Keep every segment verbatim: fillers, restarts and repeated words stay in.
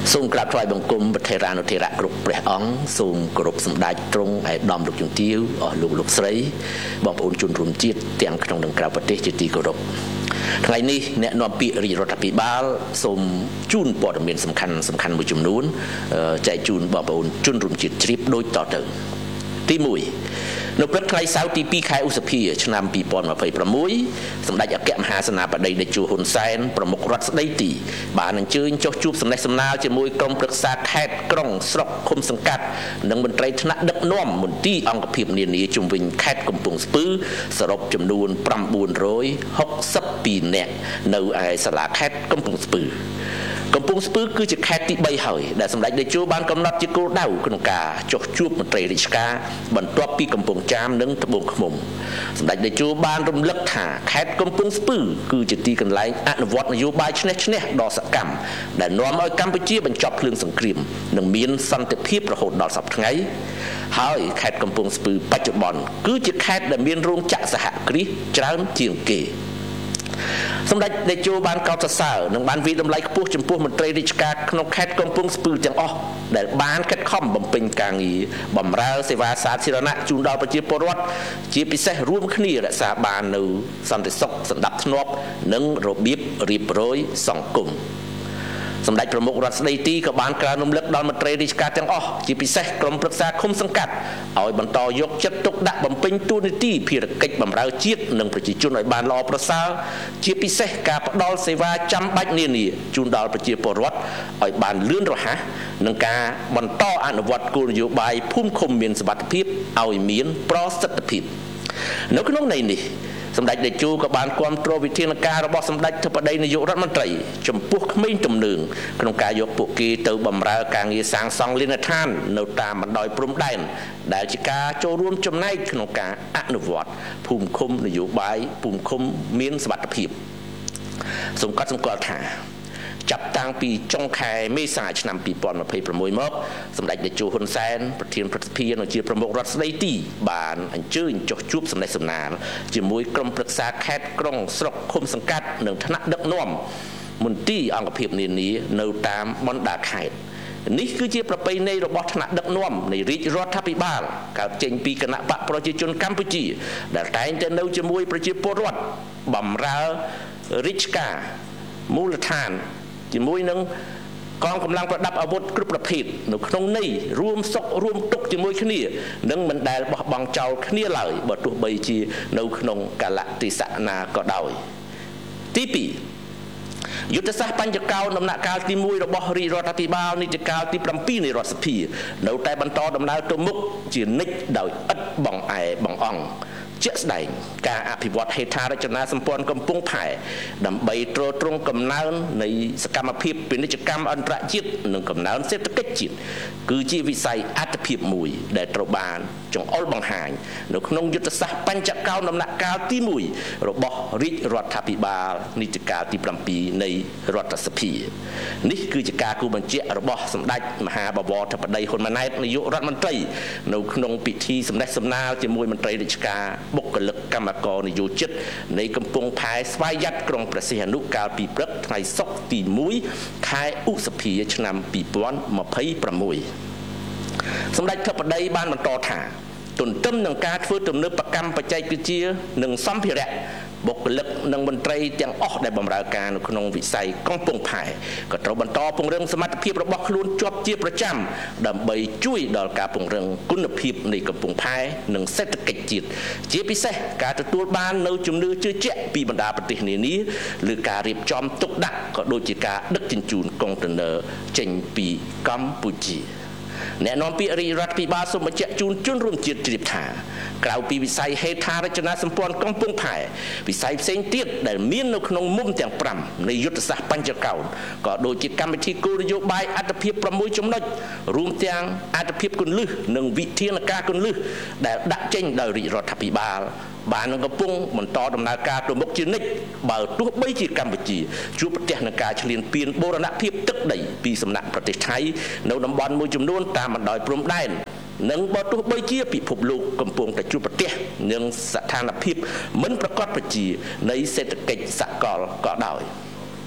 សូមក្រាបថ្វាយបង្គំព្រះថេរានុថេរៈគ្រប់ព្រះអង្គសូមគោរពសម្ដេចទ្រង់ឯកឧត្តមលោកជំទាវអស់លោកលោកស្រីបងប្អូនជនរួមជាតិទាំងក្នុងនិងក្រៅប្រទេសជាទីគោរពថ្ងៃនេះអ្នកនាំពាក្យរាជរដ្ឋាភិបាលសូមជូនព័ត៌មានសំខាន់សំខាន់មួយចំនួនចែកជូនបងប្អូនជនរួមជាតិជ្រាបដូចតទៅទីមួយនៅព្រឹកថ្ងៃសៅរ៍ទីពីរខែឧសភាឆ្នាំពីរពាន់ម្ភៃប្រាំមួយសម្ដេចអគ្គមហាសេនាបតីតេជោហ៊ុនសែនប្រមុខរដ្ឋស្ដីទីបានអញ្ជើញចុះជួបសំណេះសំណាលជាមួយក្រុមប្រឹក្សាខេត្តក្រុងស្រុកឃុំសង្កាត់និងមន្ត្រីថ្នាក់ដឹកនាំមន្ទីរអង្គភាពនានាជុំវិញខេត្តកំពង់ស្ពឺសរុបចំនួនប្រាំបួនរយហុកសិបពីរនាក់នៅឯសាលាខេត្តកំពង់ស្ពឺកំពង់ស្ពឺគឺជាខេត្តទីបីហើយដែលសម្ដេចតេជោបានកំណត់ជាគោលដៅក្នុងការចុះជួបមន្ត្រីរាជការបន្ទាប់ពីកំពង់ចាមនិងត្បូងឃ្មុំសម្ដេចតេជោបានរំលឹកថាខេត្តកំពង់ស្ពឺគឺជាទីកន្លែងអនុវត្តនយោបាយឈ្នះឈ្នះដ៏សកម្មដែលនាំឲ្យកម្ពុជាបញ្ចប់ភ្លើងសង្គ្រាមនិងមានសន្តិភាពរហូតដល់សប្តាហ៍ថ្ងៃហើយខេត្តកំពង់ស្ពឺបច្ចុប្បន្នគឺជាខេត្តដែលមានរោងចក្រសហគ្រាសច្រើនជាងគេសម្ដេចតេជោបានកោតសរសើរនិងបានវិតម្លៃខ្ពស់ចំពោះមន្ត្រីរាជការក្នុងខេត្តកំពង់ស្ពឺទាំងអស់ដែលបានខិតខំបំពេញការងារបម្រើសេវាសាធារណៈជូនដល់ប្រជាពលរដ្ឋជាពិសេសរួមគ្នារក្សាបាននូវសន្តិសុខសណ្ដាប់ធ្នាប់និងរបៀបរៀបរយសង្គមសម្ដេចប្រមុខរដ្ឋស្ដីទីក៏បានក្រើនរំលឹកដល់មន្ត្រីរាជការទាំងអស់ជាពិសេសក្រុមប្រឹក្សាឃុំសង្កាត់ឲ្យបន្តយកចិត្តទុកដាក់បំពេញតួនាទីភារកិច្ចបម្រើជាតិនិងប្រជាជនឲ្យបានល្អប្រសើរជាពិសេសការផ្ដល់សេវាចាំបាច់នានាជូនដល់ប្រជាពលរដ្ឋឲ្យបានលឿនរហ័សនិងការបន្តអនុវត្តគោលនយោបាយភូមិឃុំមានសុវត្ថិភាពឲ្យមានប្រសិទ្ធភាពនៅក្នុងន័យនេះសម្ដេចតេជោក៏បានគាំទ្រវិធានការរបស់សម្ដេចធិបតីនាយករដ្ឋមន្ត្រីចំពោះក្មេងទំនើងក្នុងការយកពួកគេទៅបម្រើការងារសាងសង់លីនដ្ឋាននៅតាមបណ្ដោយព្រំដែនដែលជាការចូលរួមចំណែកក្នុងការអនុវត្តភូមិឃុំនយោបាយភូមិឃុំមានសុវត្ថិភាពសូមកត់សម្គាល់ថាចាប់តាំងពីចុងខែមេសាឆ្នាំពីរពាន់ម្ភៃប្រាំមួយមកសម្ដេចតេជោហ៊ុនសែនប្រធានព្រឹទ្ធសភានិងជាប្រមុខរដ្ឋស្ដីទីបានអញ្ជើញចុះជួបសំណេះសំណាលជាមួយក្រុមប្រឹក្សាខេត្តក្រុងស្រុកឃុំសង្កាត់និងថ្នាក់ដឹកនាំមន្ទីរអង្គភាពនានានៅតាមបណ្ដាខេត្តនេះគឺជាប្រពៃណីរបស់ថ្នាក់ដឹកនាំនៃរាជរដ្ឋាភិបាលកើតចេញពីគណៈបកប្រជាជនកម្ពុជាដែលតែងតែនៅជាមួយប្រជាពលរដ្ឋបម្រើរាជការមូលដ្ឋានជាមួយនឹងកងកម្លាំងប្រដាប់អាវុធគ្រប់ប្រភេទនៅក្នុងន័យរួមសុខរួមទុក្ខជាមួយគ្នានិងមិនដែលបោះបង់ចោលគ្នាឡើយបើទោះបីជានៅក្នុងកាលៈទេសៈណាក៏ដោយទីពីរយុទ្ធសាស្ត្របញ្ចកោណដំណាក់កាលទីមួយរបស់រាជរដ្ឋាភិបាលនីតិកាលទីប្រាំពីរនៃរដ្ឋសភានៅតែបន្តដំណើរទៅមុខជានិច្ចដោយឥតបងអែបងអង្គជាក់ស្ដែងការអភិវឌ្ឍហេដ្ឋារចនាសម្ព័ន្ធកំពង់ផែដើម្បីទ្រទ្រង់កំណើននៃសកម្មភាពពាណិជ្ជកម្មអន្តរជាតិនិងកំណើនសេដ្ឋកិច្ចជាតិគឺជាវិស័យអត្ថភាពមួយដែលត្រូវបានចង្អុលបង្ហាញនៅក្នុងយុទ្ធសាស្ត្របញ្ចកោណដំណាក់កាលទីមួយរបស់រាជរដ្ឋាភិបាលនីតិកាលទីប្រាំពីរនៃរដ្ឋសភានេះគឺជាការគូបញ្ជាក់របស់សម្ដេចមហាបវរធិបតីហ៊ុនម៉ាណែតនាយករដ្ឋមន្ត្រីនៅក្នុងពិធីសម្ដែងសម្ដាលជាមួយមន្ត្រីរាជការបុគ្គលិកកម្មករនយោជិតនៃកំពង់ផែស្វាយ័តក្រុងព្រះសីហនុកាលពីព្រឹកថ្ងៃសុក្រទីមួយខែឧសភាឆ្នាំពីរពាន់ម្ភៃប្រាំមួយសម្ដេចធិបតីបានបន្តថាទន្ទឹមនឹងការធ្វើទំនើបកម្មបច្ចេកវិទ្យានិងសម្ភារៈបុគ្គលិកនិងមន្ត្រីទាំងអស់ដែលបម្រើការនៅក្នុងវិស័យកំពង់ផែក៏ត្រូវបន្តពង្រឹងសមត្ថភាពរបស់ខ្លួនជាប់ជាប្រចាំដើម្បីជួយដល់ការពង្រឹងគុណភាពនៃកំពង់ផែនិងសេដ្ឋកិច្ចជាតិជាពិសេសការទទួលបាននូវជំនឿជឿជាក់ពីបណ្ដាប្រទេសនានាឬការរៀបចំទុកដាក់ក៏ដូចជាការដឹកជញ្ជូនកុងតឺន័រចេញពីកម្ពុជាអ្នកនាំពាក្យរាជរដ្ឋាភិបាលសូមបញ្ជាក់ជូនជនរួមជាតិជ្រាបថាក្រៅពីវិស័យហេដ្ឋារចនាសម្ព័ន្ធកំពង់ផែវិស័យផ្សេងទៀតដែលមាននៅក្នុងមុំទាំងប្រាំនៃយុទ្ធសាស្ត្របញ្ចកោណក៏ដូចជាកម្មវិធីគោលនយោបាយអត្ថភាពប្រាំមួយចំណុចរួមទាំងអត្ថភាពគន្លឹះនិងវិធានការគន្លឹះដែលដាក់ចេញដោយរាជរដ្ឋាភិបាលបាននឹងកំពុងបន្តដំណើរការទៅមុខជានិច្ចបើទោះបីជាកម្ពុជាជួបប្រទះនឹងការឈ្លានពានបូរណភាពទឹកដីពីសំណាក់ប្រទេសថៃនៅតំបន់មួយចំនួនតាមបណ្ដោយព្រំដែននិងបើទោះបីជាពិភពលោកកំពុងតែជួបប្រទះនឹងស្ថានភាពមិនប្រកបប្រជានៃសេដ្ឋកិច្ចសកលក៏ដោយ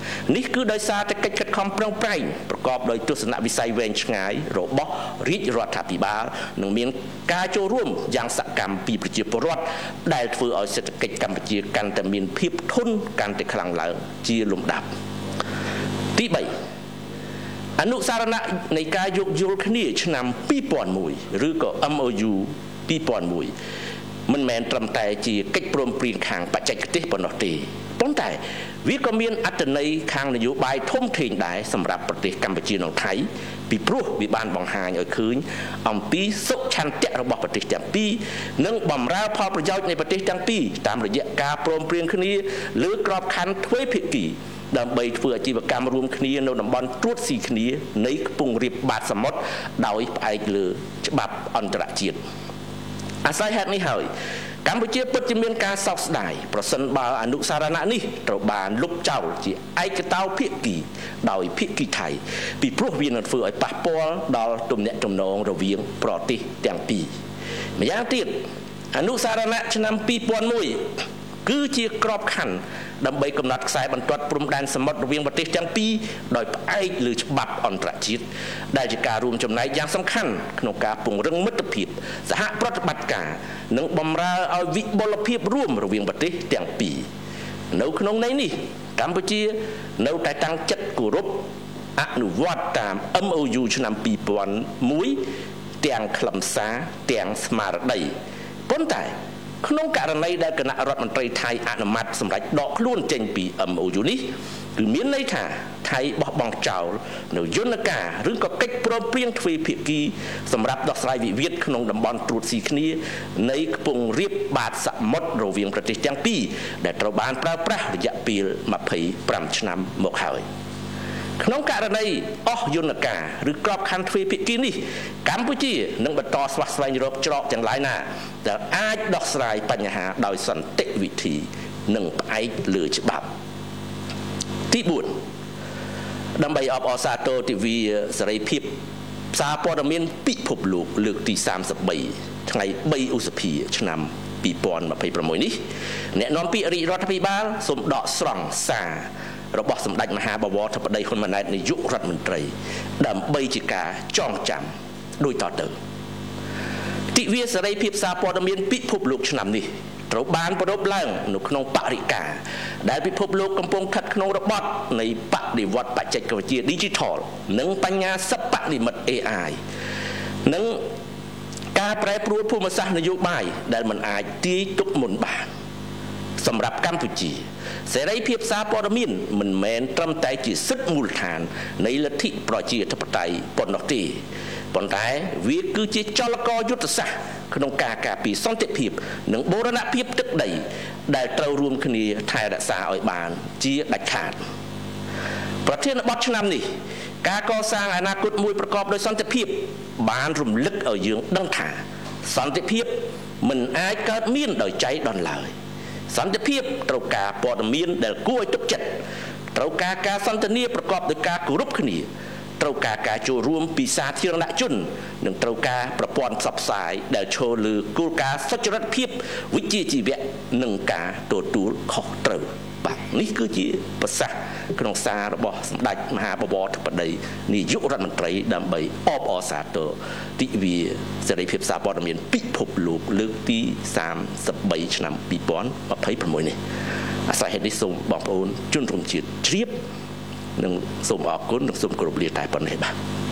នេះគឺដោយសារតែកិច្ចខិតខំប្រឹងប្រែងប្រកបដោយទស្សនវិស័យវែងឆ្ងាយរបស់រាជរដ្ឋាភិបាលនិងមានការចូលរួមយ៉ាងសកម្មពីប្រជាពលរដ្ឋដែលធ្វើឲ្យសេដ្ឋកិច្ចកម្ពុជាកាន់តែមានភាពធន់កាន់តែខ្លាំងឡើងជាលំដាប់ទី3អនុសារណៈនៃការយោគយល់គ្នាឆ្នាំពីរពាន់មួយឬក៏ M O U ពីរពាន់មួយមិនមែនត្រឹមតែជាកិច្ចព្រមព្រៀងខាងបច្ចេកទេសប៉ុណ្ណោះទេប៉ុន្តែវាក៏មានអត្ថន័យខាងនយោបាយធំធេងដែរសម្រាប់ប្រទេសកម្ពុជានិងថៃពីព្រោះវាបានបង្ហាញឲ្យឃើញអំពីសុខឆន្ទៈរបស់ប្រទេសទាំងពីរនិងបម្រើផលប្រយោជន៍នៃប្រទេសទាំងពីរតាមរយៈការព្រមព្រៀងគ្នាលើក្របខ័ណ្ឌទ្វេភាគីដើម្បីធ្វើអាជីវកម្មរួមគ្នានៅតំបន់ត្រួតស៊ីគ្នានៃខ្ពង់រាបបាតសមុទ្រដោយផ្អែកលើច្បាប់អន្តរជាតិអាស្រ័យហេតុនេះហើយកម្ពុជាពិតជាមានការសោកស្ដាយប្រសិនបើអនុសារណៈនេះត្រូវបានលុបចោលជាឯកតោភាគីដោយភាគីថៃពីព្រោះវានឹងធ្វើឲ្យប៉ះពាល់ដល់ទំនាក់ទំនងរវាងប្រទេសទាំងពីរម្យ៉ាងទៀតអនុសារណៈឆ្នាំពីរពាន់មួយគឺជាក្របខ័ណ្ឌដើម្បីកំណត់ខ្សែបន្ទាត់ព្រំដែនសមុទ្ររវាងប្រទេសទាំងពីរដោយផ្អែកលើច្បាប់អន្តរជាតិដែលជាការរួមចំណែកយ៉ាងសំខាន់ក្នុងការពង្រឹងមិត្តភាពសហប្រតិបត្តិការនិងបម្រើឲ្យវិបុលភាពរួមរវាងប្រទេសទាំងពីរនៅក្នុងន័យនេះកម្ពុជានៅតែតាំងចិត្តគោរពអនុវត្តតាម M O U ឆ្នាំពីរពាន់មួយទាំងខ្លឹមសារទាំងស្មារតីប៉ុន្តែក្នុងករណីដែលគណៈរដ្ឋមន្ត្រីថៃអនុម័តសម្រាប់ដកខ្លួនចេញពី M O U នេះគឺមានន័យថាថៃបោះបង់ចោលនៅយន្តការឬក៏កិច្ចព្រមព្រៀងទ្វេភាគីសម្រាប់ដោះស្រាយវិវាទក្នុងតំបន់ត្រួតស៊ីគ្នានៃខ្ពង់រាបបាតសមុទ្ររវាងប្រទេសទាំងពីរដែលត្រូវបានប្រើប្រាស់រយៈពេលម្ភៃប្រាំឆ្នាំមកហើយក្នុងករណីអស់យន្តការឬក្របខ័ណ្ឌទ្វេភាគីនេះកម្ពុជានឹងបន្តស្វះស្វែងរកច្រកទាំងឡាយណាដែលអាចដោះស្រាយបញ្ហាដោយសន្តិវិធីនិងផ្អែកលើច្បាប់ទីបួនដើម្បីអបអរសាទរទិវាសេរីភាពសារព័ត៌មានពិភពលោកលើកទីសាមសិបបីថ្ងៃបីឧសភាឆ្នាំពីរពាន់ម្ភៃប្រាំមួយនេះអ្នកនាំពាក្យរាជរដ្ឋាភិបាលសូមដកស្រង់សាររបស់សម្ដេចមហាបវរធិបតីហ៊ុនម៉ាណែតនាយករដ្ឋមន្ត្រីដើម្បីជាការចងចាំដូចតទៅទិវាសេរីភាពសារព័ត៌មានពិភពលោកឆ្នាំនេះត្រូវបានប្រារព្ធឡើងនៅក្នុងបរិយាកាសដែលពិភពលោកកំពុងស្ថិតក្នុងរបត់នៃបដិវត្តបច្ចេកវិទ្យា Digital និងបញ្ញាសិប្បនិម្មិត A I និងការប្រែប្រួលភូមិសាស្ត្រនយោបាយដែលមិនអាចទាយទុកមុនបានសម្រាប់កម្ពុជាសេរីភាពសារព័ត៌មានមិនមែនត្រឹមតែជាសិទ្ធិមូលដ្ឋាននៃលទ្ធិប្រជាធិបតេយ្យប៉ុណ្ណោះទេប៉ុន្តែវាគឺជាចលករយុទ្ធសាស្ត្រក្នុងការការពារសន្តិភាពនិងបូរណភាពទឹកដីដែលត្រូវរួមគ្នាថែរក្សាឲ្យបានជាដាច់ខាតប្រធានបទឆ្នាំនេះការកសាងអនាគតមួយប្រកបដោយសន្តិភាពបានរំលឹកឲ្យយើងដឹងថាសន្តិភាពមិនអាចកើតមានដោយចៃដន្យឡើយសន្តិភាពត្រូវការព័ត៌មានដែលគួរឲ្យទុកចិត្តត្រូវការការសន្ទនាប្រកបដោយការគោរពគ្នាត្រូវការការចូលរួមពីសាធារណជននិងត្រូវការប្រព័ន្ធផ្សព្វផ្សាយដែលឈលលើគោលការណ៍សុចរិតភាពវិជ្ជាជីវៈនិងការទទួលខុសត្រូវបាទនេះគឺជាប្រសាសន៍ក្នុងសាររបស់សម្ដេចមហាបវរធិបតីនាយករដ្ឋមន្ត្រីដើម្បីអបអរសាទរទិវាសេរីភាពសារព័ត៌មានពិភពលោកលើកទីសាមសិបបីឆ្នាំពីរពាន់ម្ភៃប្រាំមួយនេះអាស្រ័យហេតុនេះសូមបងប្អូនជនរួមជាតិជ្រាបនិងសូមអរគុណនិងសូមគោរពលាតែប៉ុណ្ណេះបាទ